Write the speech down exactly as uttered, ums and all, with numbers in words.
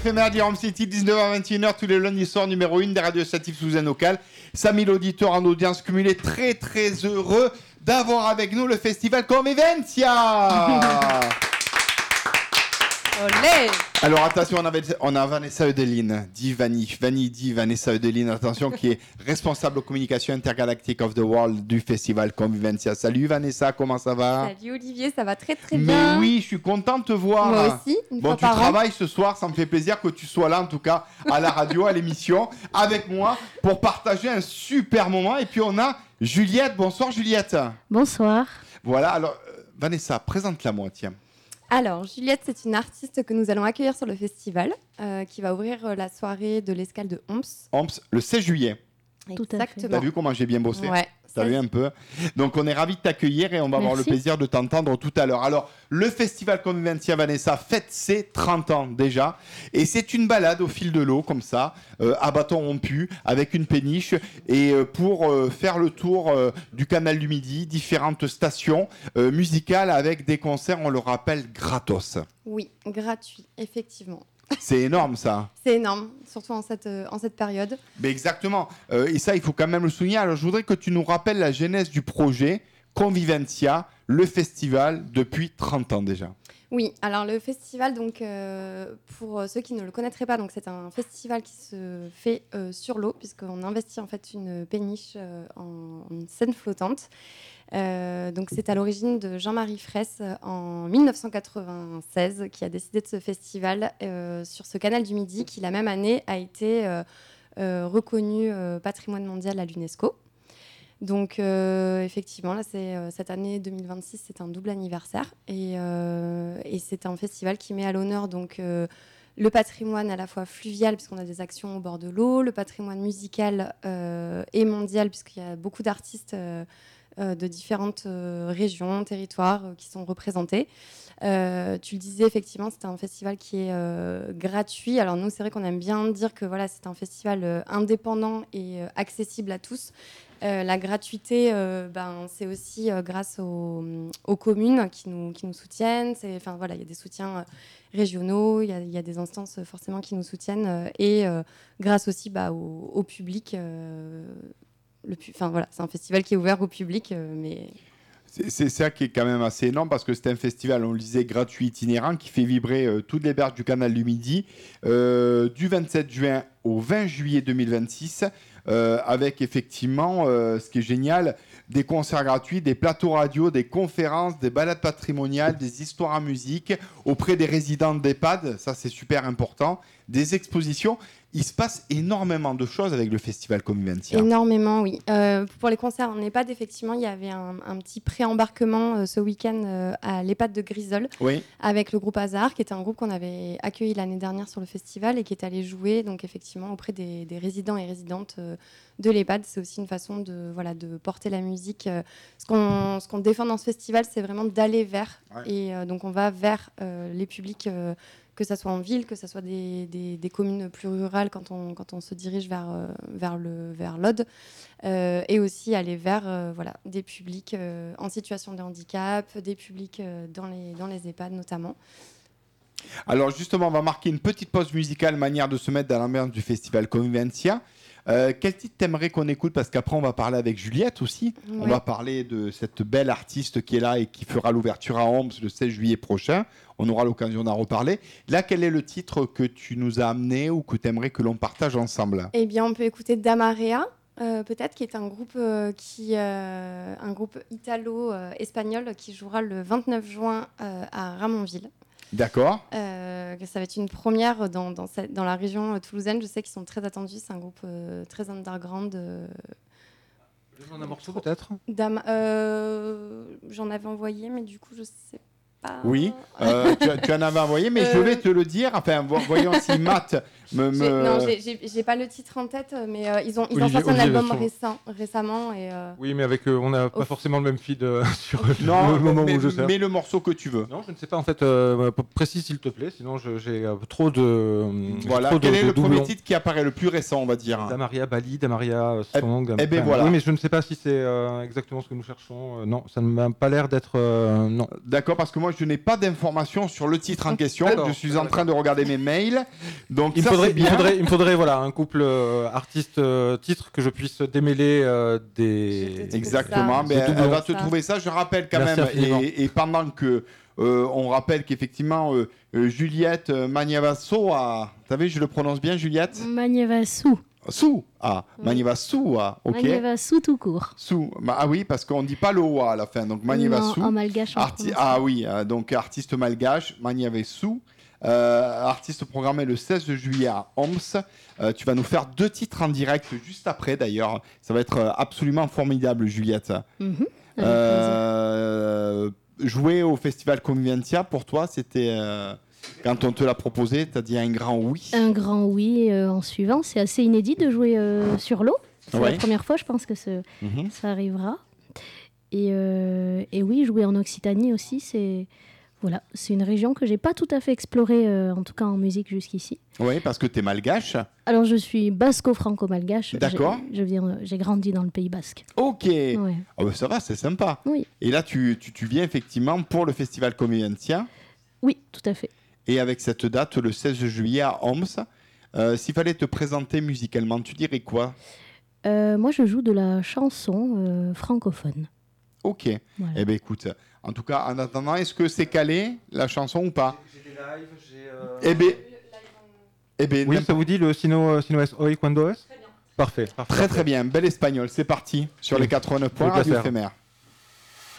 Merdi Rome City, dix-neuf heures vingt et une heures tous les lundis soirs, numéro un des radios associatives Toulousaines locales. cinq mille auditeurs en audience cumulée, très très heureux d'avoir avec nous le festival Convivencia. Olé. Alors attention, on, avait, on a Vanessa Eudeline, dit Vanny, Vanny dit Vanessa Eudeline, attention, qui est responsable de communication intergalactique of the world du festival Convivencia. Salut Vanessa, comment ça va? Salut Olivier, ça va très très bien. Mais oui, je suis content de te voir. Moi aussi, une bon, fois tu par an. travailles ce soir, ça me fait plaisir que tu sois là, en tout cas, à la radio, à l'émission, avec moi, pour partager un super moment. Et puis on a Juliette. Bonsoir Juliette. Bonsoir. Voilà, alors euh, Vanessa, présente-la moi, tiens. Alors, Juliette, c'est une artiste que nous allons accueillir sur le festival, euh, qui va ouvrir euh, la soirée de l'escale de Homs. Homs, le seize juillet. Tout à fait. Exactement. T'as vu comment j'ai bien bossé? Ouais. T'as vu un peu? Donc on est ravis de t'accueillir et on va Merci. avoir le plaisir de t'entendre tout à l'heure. Alors, le festival Convivencia Vanessa fête ses trente ans déjà. Et c'est une balade au fil de l'eau, comme ça, euh, à bâton rompu, avec une péniche. Et euh, pour euh, faire le tour euh, du canal du Midi, différentes stations euh, musicales avec des concerts, on le rappelle, gratos. Oui, gratuit, effectivement. C'est énorme ça. C'est énorme, surtout en cette, euh, en cette période. Mais exactement. Euh, et ça, il faut quand même le souligner. Alors, je voudrais que tu nous rappelles la genèse du projet Convivencia, le festival, depuis trente ans déjà. Oui, alors le festival, donc, euh, pour ceux qui ne le connaîtraient pas, donc, c'est un festival qui se fait euh, sur l'eau, puisqu'on investit en fait une péniche euh, en, en scène flottante. Euh, donc c'est à l'origine de Jean-Marie Fraisse euh, en dix-neuf cent quatre-vingt-seize qui a décidé de ce festival euh, sur ce canal du Midi qui la même année a été euh, euh, reconnu euh, patrimoine mondial à l'UNESCO. Donc euh, effectivement là c'est euh, cette année deux mille vingt-six, c'est un double anniversaire et, euh, et c'est un festival qui met à l'honneur donc euh, le patrimoine à la fois fluvial, puisqu'on a des actions au bord de l'eau, le patrimoine musical euh, et mondial, puisqu'il y a beaucoup d'artistes euh, euh, de différentes euh, régions, territoires euh, qui sont représentés. Euh, tu le disais, effectivement, c'est un festival qui est euh, gratuit. Alors nous, c'est vrai qu'on aime bien dire que voilà, c'est un festival euh, indépendant et euh, accessible à tous. Euh, la gratuité, euh, ben, c'est aussi euh, grâce aux, aux communes qui nous, qui nous soutiennent. C'est, enfin, voilà, il y a des soutiens euh, régionaux, il y, y a des instances euh, forcément qui nous soutiennent euh, et euh, grâce aussi bah, au, au public. Euh, le pu- voilà, c'est un festival qui est ouvert au public, euh, mais... C'est, c'est ça qui est quand même assez énorme parce que c'est un festival, on le disait, gratuit itinérant qui fait vibrer euh, toutes les berges du canal du Midi euh, du vingt-sept juin au vingt juillet deux mille vingt-six euh, avec effectivement, euh, ce qui est génial, des concerts gratuits, des plateaux radio, des conférences, des balades patrimoniales, des histoires en musique auprès des résidents d'EHPAD, ça c'est super important, des expositions. Il se passe énormément de choses avec le festival Convivencia. Énormément, oui. Euh, pour les concerts en EHPAD, effectivement, il y avait un, un petit pré-embarquement euh, ce week-end euh, à l'EHPAD de Grisol Oui. avec le groupe Hazard, qui était un groupe qu'on avait accueilli l'année dernière sur le festival et qui est allé jouer donc, effectivement, auprès des, des résidents et résidentes euh, de l'EHPAD. C'est aussi une façon de, voilà, de porter la musique. Euh, ce, qu'on, ce qu'on défend dans ce festival, c'est vraiment d'aller vers. Ouais. Et euh, donc, on va vers euh, les publics... Euh, que ça soit en ville, que ça soit des, des, des communes plus rurales quand on, quand on se dirige vers, euh, vers, le, vers l'Aude, euh, et aussi aller vers euh, voilà, des publics euh, en situation de handicap, des publics euh, dans, les, dans les EHPAD notamment. Alors justement, on va marquer une petite pause musicale, manière de se mettre dans l'ambiance du festival Convivencia. Euh, quel titre t'aimerais qu'on écoute? Parce qu'après, on va parler avec Juliette aussi. Ouais. On va parler de cette belle artiste qui est là et qui fera l'ouverture à Homs le seize juillet prochain. On aura l'occasion d'en reparler. Là, quel est le titre que tu nous as amené ou que tu aimerais que l'on partage ensemble? Eh bien, on peut écouter Damarea, euh, peut-être, qui est un groupe, euh, qui, euh, un groupe italo-espagnol euh, qui jouera le vingt-neuf juin euh, à Ramonville. D'accord. Euh, ça va être une première dans, dans, cette, dans la région toulousaine. Je sais qu'ils sont très attendus. C'est un groupe euh, très underground. Euh... Un morceau peut-être Dam- euh, J'en avais envoyé, mais du coup, je sais pas. Oui, euh, tu, tu en avais envoyé, mais euh... je vais te le dire. Enfin, voyons si Matt me... me... J'ai, non, j'ai, j'ai, j'ai pas le titre en tête, mais euh, ils ont, ils Olivier, ont sorti un album récent, récemment. Et, euh... Oui, mais avec, euh, on n'a pas oh. forcément le même feed euh, sur non, le moment mais, où je sers. Mais le morceau que tu veux. Non, je ne sais pas, en fait, euh, précise s'il te plaît, sinon je, j'ai euh, trop de... Voilà, trop quel de, est de le doublons. Premier titre qui apparaît le plus récent, on va dire? Damaria Bali, Damaria Song. Eh, eh ben voilà. Oui, mais je ne sais pas si c'est euh, exactement ce que nous cherchons. Euh, non, ça ne m'a pas l'air d'être... Euh, non. D'accord, parce que moi, moi je n'ai pas d'informations sur le titre en question. D'accord. Je suis en train de regarder mes mails. Donc Il me ça, faudrait, c'est il me bien. faudrait, il me faudrait voilà, un couple euh, artiste-titre que je puisse démêler euh, des. Je Exactement. ça. Ben, Des elle doublons. va te Ça. trouver ça. Je rappelle quand Merci même. infiniment. Et, et pendant que euh, on rappelle qu'effectivement euh, euh, Juliette euh, Maniavasso a. Vous savez, je le prononce bien, Juliette. Maniavasu. Sou. Ah, Oui. Maniavassou. Ah, ok. Maniavasu tout court. Sou. Ma- Ah oui, parce qu'on dit pas le O à la fin. Donc Maniavassou. Non, en malgache. on Arti- prononce ah oui, euh, donc artiste malgache, Maniavassou. Euh, artiste programmé le seize juillet à Homs. Euh, tu vas nous faire deux titres en direct juste après d'ailleurs. Ça va être euh, absolument formidable, Juliette. Mhm, avec Euh, jouer au festival Convivencia, pour toi, c'était euh, quand on te l'a proposé, tu as dit un grand oui. plaisir. Un grand oui euh, en suivant. C'est assez inédit de jouer euh, sur l'eau. C'est Ouais. la première fois, je pense que ce- Mhm. ça arrivera. Et, euh, et oui, jouer en Occitanie aussi, c'est voilà, c'est une région que j'ai pas tout à fait explorée, euh, en tout cas en musique jusqu'ici. Oui, parce que tu es malgache. Alors je suis basco-franco-malgache. D'accord. J'ai- Je viens, j'ai grandi dans le Pays Basque. Ok. Ouais. Ah bah ça va, c'est sympa. Oui, Et là, tu, tu, tu viens effectivement pour le festival Convivencia. oui, tout à fait. Et avec cette date, le seize juillet à Homs, euh, s'il fallait te présenter musicalement, tu dirais quoi? Euh, moi, je joue de la chanson euh, francophone. Ok. Voilà. Eh bien, écoute, en tout cas, en attendant, est-ce que c'est calé, la chanson ou pas? J'ai des lives, j'ai. euh, Eh bien, eh ben, Oui, n'importe- ça vous dit le Sino, Sino es hoy, cuando es? Parfait. parfait, très parfait. très bien. Bel espagnol, c'est parti sur Oui. les quatre-vingt-neuf points Le radio placer. éphémère.